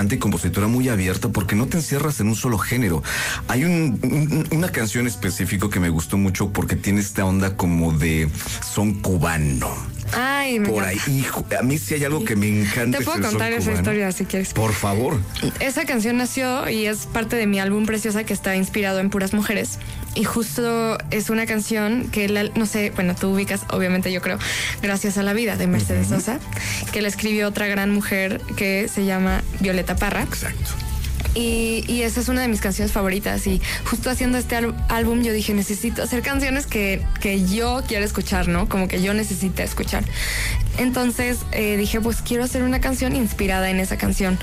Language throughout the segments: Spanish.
y compositora muy abierta porque no te encierras en un solo género. Hay una canción específica que me gustó mucho porque tiene esta onda como de son cubano. Ay, me por encanta. ahí, hijo, a mí sí hay algo que me encanta. Te puedo es el contar son esa cubano. historia si quieres. Por favor. Esa canción nació y es parte de mi álbum Preciosa, que está inspirado en puras mujeres. Y justo es una canción que, no sé, bueno, tú ubicas, obviamente yo creo, Gracias a la vida, de Mercedes Sosa, que la escribió otra gran mujer que se llama Violeta Parra. Exacto. Y esa es una de mis canciones favoritas. Y justo haciendo este álbum yo dije, necesito hacer canciones que yo quiero escuchar, ¿no? Como que yo necesito escuchar. Entonces dije, pues quiero hacer una canción inspirada en esa canción.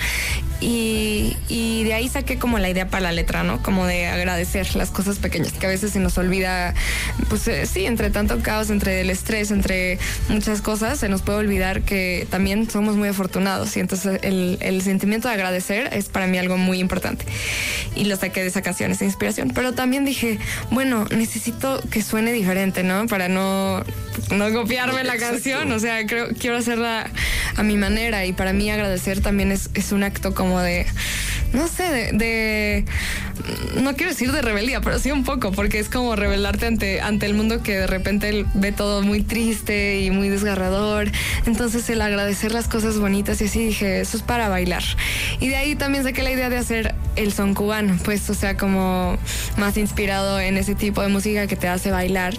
Y de ahí saqué como la idea para la letra, ¿no? Como de agradecer las cosas pequeñas, que a veces se nos olvida, pues sí, entre tanto caos, entre el estrés, entre muchas cosas, se nos puede olvidar que también somos muy afortunados. Y entonces el sentimiento de agradecer es para mí algo muy importante. Y lo saqué de esa canción, esa inspiración. Pero también dije, bueno, necesito que suene diferente, ¿no? Para no copiarme la canción. O sea, quiero hacerla a mi manera. Y para mí agradecer también es un acto como de, no sé, no quiero decir de rebeldía, pero sí un poco, porque es como rebelarte ante el mundo que de repente ve todo muy triste y muy desgarrador. Entonces el agradecer las cosas bonitas y así dije, eso es para bailar. Y de ahí también saqué la idea de hacer el son cubano, pues, o sea, como más inspirado en ese tipo de música que te hace bailar.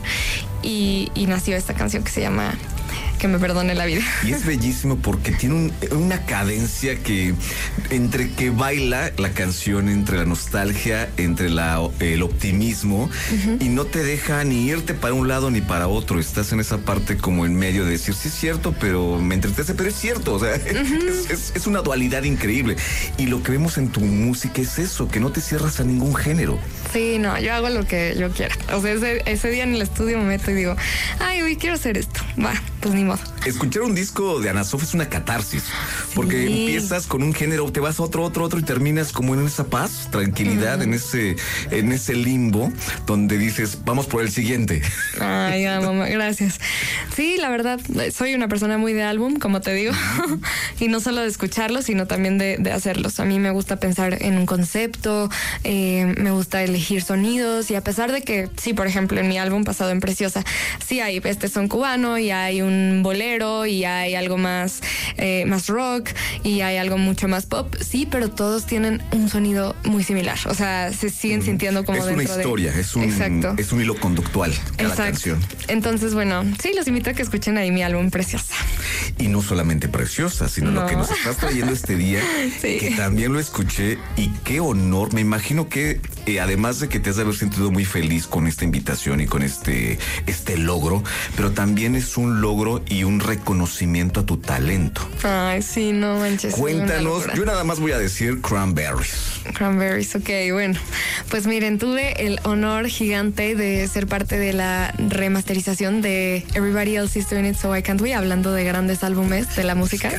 Y nació esta canción que se llama Que me perdone la vida. Y es bellísimo porque tiene una cadencia que entre que baila la canción, entre la nostalgia, entre el optimismo, y no te deja ni irte para un lado ni para otro. Estás en esa parte como en medio de decir, sí es cierto, pero me entristece, pero es cierto. O sea, es una dualidad increíble. Y lo que vemos en tu música es eso, que no te cierras a ningún género. Sí, no, yo hago lo que yo quiera. O sea, ese día en el estudio me meto y digo, ay, hoy quiero hacer esto. Va, pues ni modo. Escuchar un disco de Ana Sof es una catarsis, porque empiezas con un género, te vas a otro y terminas como en esa paz, tranquilidad, en ese limbo donde dices, vamos por el siguiente. Ay, mamá, gracias. Sí, la verdad, soy una persona muy de álbum, como te digo, y no solo de escucharlos, sino también de hacerlos. A mí me gusta pensar en un concepto, me gusta elegir sonidos, y a pesar de que, sí, por ejemplo, en mi álbum pasado en Preciosa, sí hay son cubano y hay un bolero y hay algo más rock y hay algo mucho más pop, sí, pero todos tienen un sonido muy similar. O sea, se siguen sintiendo como dentro de... Es una historia, es un hilo conductual cada canción. Entonces, bueno, sí, los invito a que escuchen ahí mi álbum Preciosa. Y no solamente Preciosa, sino lo que nos estás trayendo este día, sí, que también lo escuché, y qué honor. Me imagino que además de que te has de haber sentido muy feliz con esta invitación y con este logro, pero también es un logro y un reconocimiento a tu talento. Ay, sí, no manches. Cuéntanos, yo nada más voy a decir Cranberries. Cranberries, ok, bueno. Pues miren, tuve el honor gigante de ser parte de la remasterización de Everybody Else Is Doing It So Why Can't We, hablando de grandes álbumes de la música.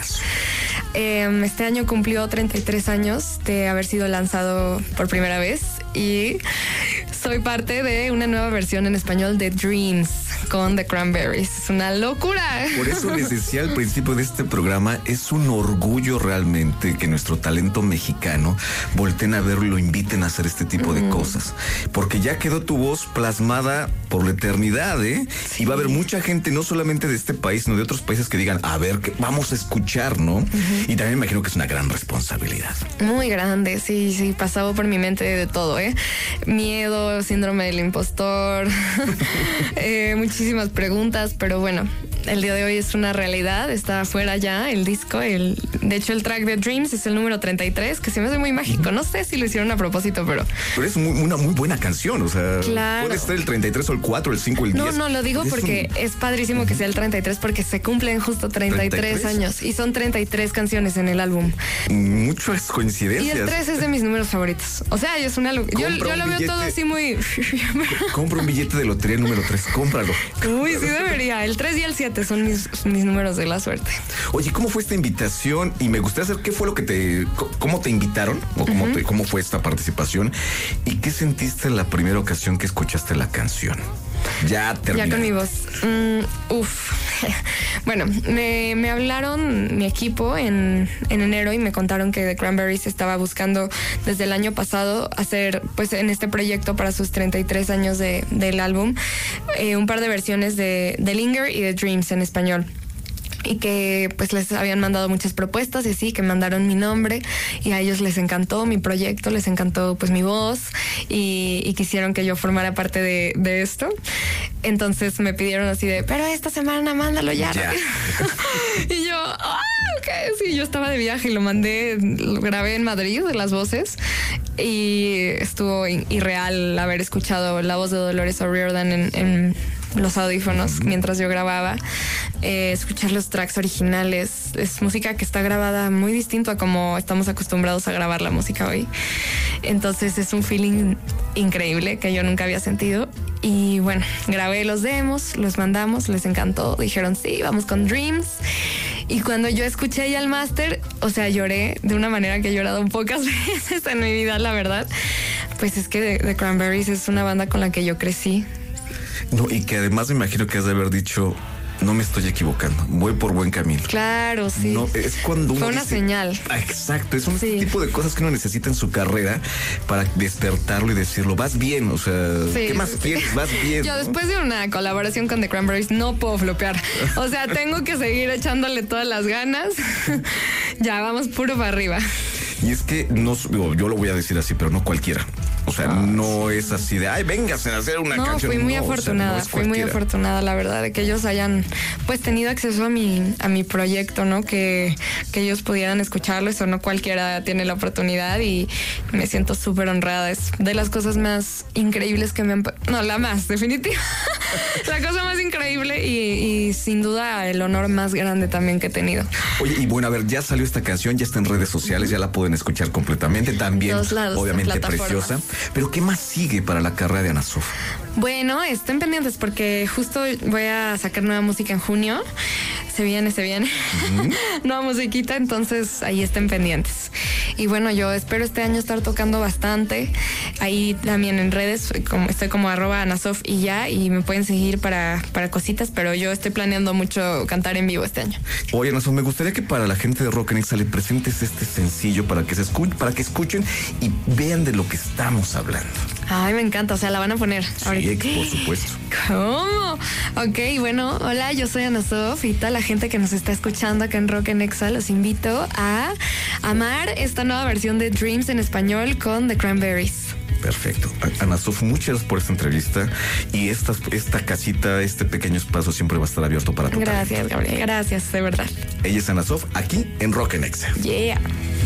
Este año cumplió 33 años de haber sido lanzado por primera vez y soy parte de una nueva versión en español de Dreams con The Cranberries. Es una locura. Por eso les decía al principio de este programa, es un orgullo realmente que nuestro talento mexicano volteen a verlo, lo inviten a hacer este tipo de cosas. Porque ya quedó tu voz plasmada por la eternidad, ¿eh? Sí. Y va a haber mucha gente, no solamente de este país, sino de otros países que digan, a ver, ¿qué vamos a escuchar, no? Y también me imagino que es una gran responsabilidad. Muy grande, sí, pasó por mi mente de todo, ¿eh? Miedo, síndrome del impostor, muchísimas preguntas, pero bueno, el día de hoy es una realidad, está afuera ya el disco, de hecho el track de Dreams es el número 33, que se me hace muy mágico, no sé si lo hicieron a propósito, pero es una muy buena canción, o sea, claro, puede ser el 33 o el 4, el 5, el 10. No, lo digo porque es padrísimo que sea el 33, porque se cumplen justo 33 años y son 33 canciones en el álbum. Muchas coincidencias. Y el 3 es de mis números favoritos. O sea, es una yo lo veo todo así muy... Compra un billete de lotería número 3, cómpralo. Uy, sí debería. El 3 y el 7 son mis números de la suerte. Oye, ¿cómo fue esta invitación? Y me gustaría saber qué fue lo que cómo te invitaron o cómo fue esta participación y qué sentiste la primera ocasión que escuchaste la canción. Ya terminó. Ya con mi voz. Bueno, me hablaron mi equipo en enero y me contaron que The Cranberries estaba buscando desde el año pasado hacer, pues en este proyecto para sus 33 años del álbum, un par de versiones de Linger y de Dreams en español. Y que pues les habían mandado muchas propuestas y así, que mandaron mi nombre y a ellos les encantó mi proyecto, les encantó pues mi voz y quisieron que yo formara parte de esto. Entonces me pidieron así de, pero esta semana mándalo ya. Y yo, ok, sí, yo estaba de viaje y lo mandé, lo grabé en Madrid, las voces, y estuvo irreal haber escuchado la voz de Dolores O'Riordan en los audífonos mientras yo grababa, escuchar los tracks originales. Es música que está grabada muy distinto a como estamos acostumbrados a grabar la música hoy. Entonces es un feeling increíble que yo nunca había sentido. Y bueno, grabé los demos, los mandamos, les encantó, dijeron sí, vamos con Dreams. Y cuando yo escuché ya el máster, o sea, lloré de una manera que he llorado pocas veces en mi vida, la verdad. Pues es que The Cranberries es una banda con la que yo crecí. No, y que además me imagino que has de haber dicho, no me estoy equivocando, voy por buen camino. Claro, sí. No, es cuando uno fue una señal. Exacto, es un tipo de cosas que uno necesita en su carrera para despertarlo y decirlo, vas bien, o sea, ¿qué más quieres? Vas bien. Yo ¿no? después de una colaboración con The Cranberries no puedo flopear. O sea, tengo que seguir echándole todas las ganas. Ya, vamos puro para arriba. Y es que no, yo lo voy a decir así, pero no cualquiera. O sea, no es así de, ay, véngase a hacer una canción. Fui muy afortunada, o sea, fui muy afortunada, la verdad, de que ellos hayan pues tenido acceso a mi proyecto, ¿no? Que ellos pudieran escucharlo, eso no cualquiera tiene la oportunidad y me siento súper honrada. Es de las cosas más increíbles que me han... No, la más, definitiva. La cosa más increíble y sin duda el honor más grande también que he tenido. Oye, y bueno, a ver, ya salió esta canción, ya está en redes sociales, ya la pueden escuchar completamente. También, Todos lados, obviamente, preciosa. Pero ¿qué más sigue para la carrera de Ana Sof? Bueno, estén pendientes porque justo voy a sacar nueva música en junio. Se viene. Nueva musiquita, entonces ahí estén pendientes. Y bueno, yo espero este año estar tocando bastante. Ahí también en redes, estoy como @Anasof y ya, y me pueden seguir para cositas, pero yo estoy planeando mucho cantar en vivo este año. Oye, Ana Sof, me gustaría que para la gente de Rock Nexa le presentes este sencillo para que escuchen y vean de lo que estamos hablando. Ay, me encanta, o sea, la van a poner ahorita. Sí, por supuesto. ¿Cómo? Ok, bueno, hola, yo soy Ana Sof y toda la gente que nos está escuchando acá en Rock Nexa, los invito a amar esta nueva versión de Dreams en español con The Cranberries. Perfecto. Ana Sof, muchas gracias por esta entrevista y esta casita, este pequeño espacio siempre va a estar abierto para tu Gracias, Gabriel. Gracias, de verdad. Ella es Ana Sof, aquí en Rock Nexa. Yeah.